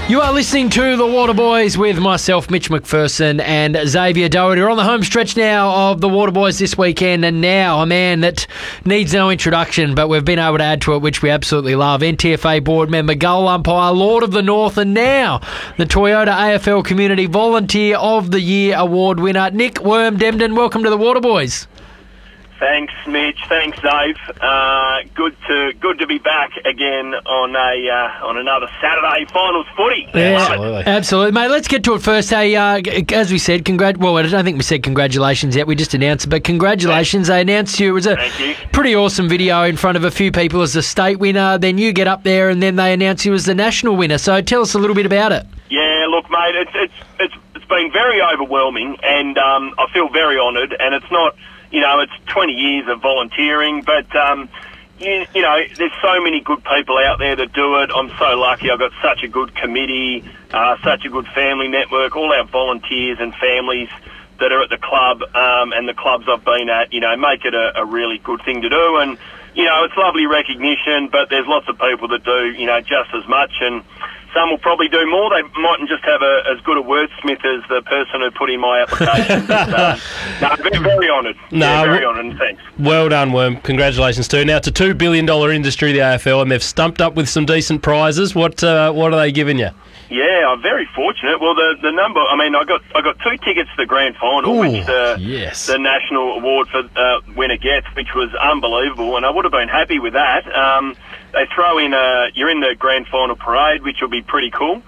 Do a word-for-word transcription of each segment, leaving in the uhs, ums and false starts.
You are listening to The Waterboys with myself, Mitch McPherson, and Xavier Doherty. We're on the home stretch now of The Waterboys this weekend, and now a man that needs no introduction, but we've been able to add to it, which we absolutely love. N T F A board member, goal umpire, Lord of the North, and now the Toyota A F L Community Volunteer of the Year Award winner, Nick Worm Demden. Welcome to The Waterboys. Thanks, Mitch. Thanks, Dave. Uh, good to good to be back again on a uh, on another Saturday finals footy. Yeah, absolutely, absolutely, mate. Let's get to it first. Hey, uh, as we said, congrat. Well, I don't think we said congratulations yet. We just announced it, but congratulations. They announced you. It was a pretty awesome video in front of a few people as the state winner. Then you get up there, and then they announce you as the national winner. So tell us a little bit about it. Yeah, look, mate. It's it's it's it's been very overwhelming, and um, I feel very honoured. And it's not. You know, it's twenty years of volunteering, but, um, you, you know, there's so many good people out there that do it. I'm so lucky. I've got such a good committee, uh, such a good family network, all our volunteers and families that are at the club um, and the clubs I've been at, you know, make it a, a really good thing to do. And, you know, it's lovely recognition, but there's lots of people that do, you know, just as much. And some will probably do more. They mightn't just have a, as good a wordsmith as the person who put in my application. But, uh, no, very, very honoured. No, yeah, very honoured, and thanks. Well done, Worm. Congratulations too. Now, it's a two billion dollars industry, the A F L, and they've stumped up with some decent prizes. What uh, what are they giving you? Yeah, I'm very fortunate. Well, the the number, I mean, I got I got two tickets to the grand final, Ooh, which the, yes. the national award for uh, winner gets, which was unbelievable, and I would have been happy with that. Um, they throw in a, you're in the grand final parade, which will be pretty cool.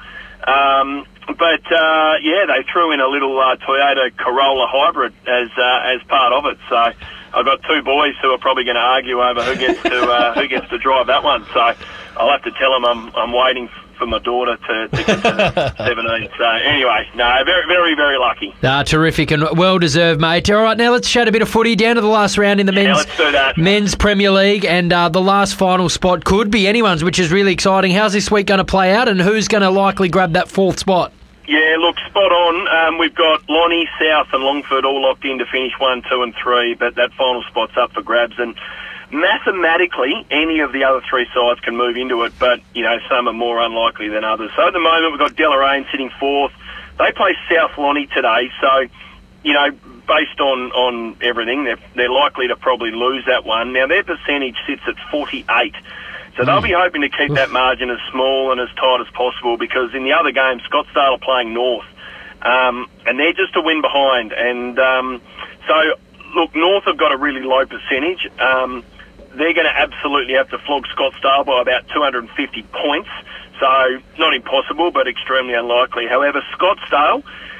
Um, but uh, yeah, they threw in a little uh, Toyota Corolla hybrid as uh, as part of it. So I've got two boys who are probably going to argue over who gets to uh, who gets to drive that one. So I'll have to tell them I'm I'm waiting for my daughter to, to get to seventeen. So anyway, no, very, very, very lucky. Ah, terrific and well-deserved, mate. All right, now let's chat a bit of footy. Down to the last round in the yeah, men's let's do that. men's Premier League, and uh, the last final spot could be anyone's, which is really exciting. How's this week going to play out, and who's going to likely grab that fourth spot? Yeah, look, spot on. Um, we've got Lonnie, South and Longford all locked in to finish one, two and three, but that final spot's up for grabs. And mathematically, any of the other three sides can move into it, but, you know, some are more unlikely than others. So at the moment, we've got Deloraine sitting fourth. They play South Lonnie today, so, you know, based on, on everything, they're, they're likely to probably lose that one. Now, their percentage sits at forty-eight. So they'll be hoping to keep that margin as small and as tight as possible, because in the other game, Scottsdale are playing North, um, and they're just a win behind. And um, so, look, North have got a really low percentage. Um, they're going to absolutely have to flog Scottsdale by about two hundred fifty points. So not impossible, but extremely unlikely. However, Scottsdale